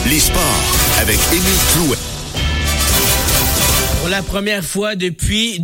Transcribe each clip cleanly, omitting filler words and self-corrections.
Les sports avec Émile Clouet. Pour la première fois depuis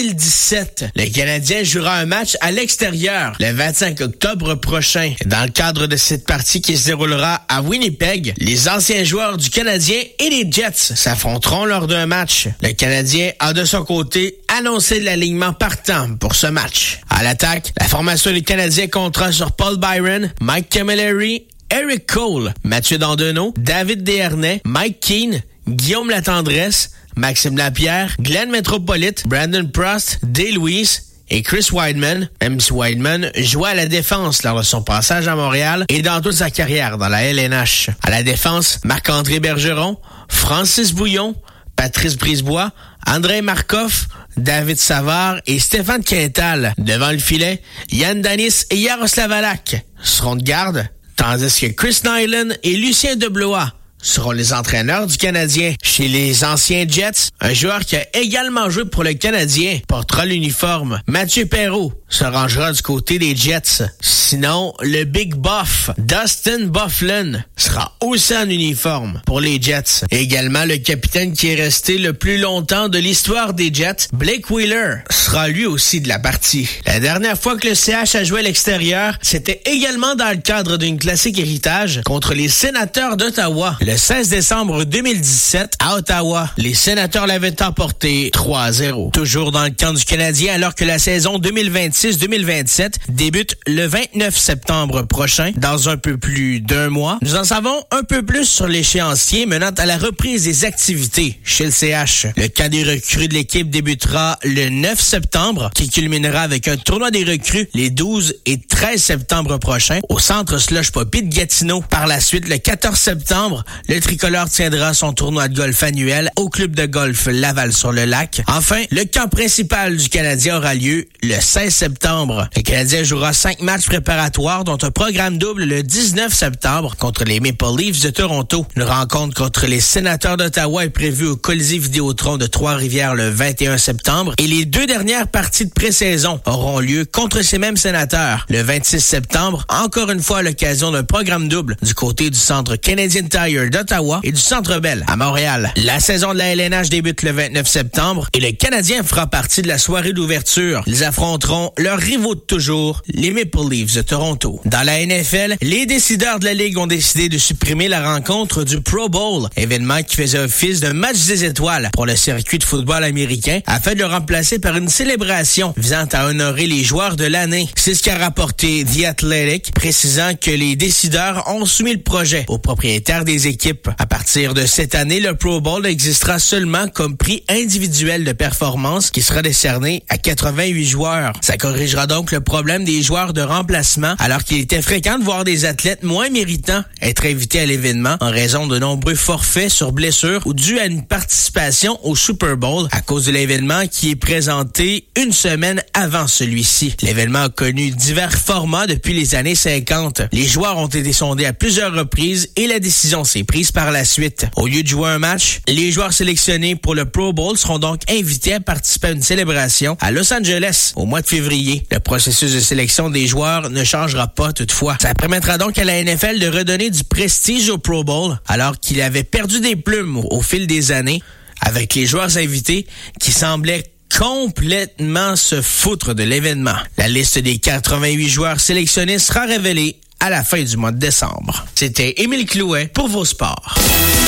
2017, le Canadien jouera un match à l'extérieur le 25 octobre prochain. Dans le cadre de cette partie qui se déroulera à Winnipeg, les anciens joueurs du Canadien et les Jets s'affronteront lors d'un match. Le Canadien a de son côté annoncé l'alignement partant pour ce match. À l'attaque, la formation du Canadien comptera sur Paul Byron, Mike Camilleri, Eric Cole, Mathieu Dandonneau, David Desharnais, Mike Keane, Guillaume Latendresse, Maxime Lapierre, Glenn Metropolite, Brandon Prost, Day Lewis et Chris Wideman. Même si Wideman jouait à la défense lors de son passage à Montréal et dans toute sa carrière dans la LNH. À la défense, Marc-André Bergeron, Francis Bouillon, Patrice Brisebois, Andrei Markov, David Savard et Stéphane Quintal. Devant le filet, Yann Danis et Yaroslav Halak seront de garde, tandis que Chris Nyland et Lucien Deblois seront les entraîneurs du Canadien. Chez les anciens Jets, un joueur qui a également joué pour le Canadien portera l'uniforme. Mathieu Perreault se rangera du côté des Jets. Sinon, le Big Buff, Dustin Byfuglien, sera aussi en uniforme pour les Jets. Et également, le capitaine qui est resté le plus longtemps de l'histoire des Jets, Blake Wheeler, sera lui aussi de la partie. La dernière fois que le CH a joué à l'extérieur, c'était également dans le cadre d'une classique héritage contre les Sénateurs d'Ottawa. Le 16 décembre 2017, à Ottawa, les Sénateurs l'avaient emporté 3-0. Toujours dans le camp du Canadien, alors que la saison 2026-2027 débute le 29 septembre prochain, dans un peu plus d'un mois. Nous en savons un peu plus sur l'échéancier menant à la reprise des activités chez le CH. Le camp des recrues de l'équipe débutera le 9 septembre, qui culminera avec un tournoi des recrues les 12 et 13 septembre prochains au centre Slush Poppy de Gatineau. Par la suite, le 14 septembre, le tricolore tiendra son tournoi de golf annuel au club de golf Laval-sur-le-Lac. Enfin, le camp principal du Canadien aura lieu le 16 septembre. Le Canadien jouera 5 matchs préparatoires, dont un programme double le 19 septembre contre les Maple Leafs de Toronto. Une rencontre contre les Sénateurs d'Ottawa est prévue au Colisée Vidéotron de Trois-Rivières le 21 septembre. Et les 2 dernières parties de pré-saison auront lieu contre ces mêmes Sénateurs. Le 26 septembre, encore une fois à l'occasion d'un programme double du côté du centre Canadian Tire d'Ottawa et du Centre Bell à Montréal. La saison de la LNH débute le 29 septembre et le Canadien fera partie de la soirée d'ouverture. Ils affronteront leurs rivaux de toujours, les Maple Leafs de Toronto. Dans la NFL, les décideurs de la Ligue ont décidé de supprimer la rencontre du Pro Bowl, événement qui faisait office de match des étoiles pour le circuit de football américain, afin de le remplacer par une célébration visant à honorer les joueurs de l'année. C'est ce qu'a rapporté The Athletic, précisant que les décideurs ont soumis le projet aux propriétaires des équipes. À partir de cette année, le Pro Bowl existera seulement comme prix individuel de performance qui sera décerné à 88 joueurs. Ça corrigera donc le problème des joueurs de remplacement, alors qu'il était fréquent de voir des athlètes moins méritants être invités à l'événement en raison de nombreux forfaits sur blessure ou dû à une participation au Super Bowl à cause de l'événement qui est présenté une semaine avant celui-ci. L'événement a connu divers formats depuis les années 50. Les joueurs ont été sondés à plusieurs reprises et la décision s'est prise par la suite. Au lieu de jouer un match, les joueurs sélectionnés pour le Pro Bowl seront donc invités à participer à une célébration à Los Angeles au mois de février. Le processus de sélection des joueurs ne changera pas toutefois. Ça permettra donc à la NFL de redonner du prestige au Pro Bowl alors qu'il avait perdu des plumes au fil des années avec les joueurs invités qui semblaient complètement se foutre de l'événement. La liste des 88 joueurs sélectionnés sera révélée à la fin du mois de décembre. C'était Émile Clouet pour Vos Sports.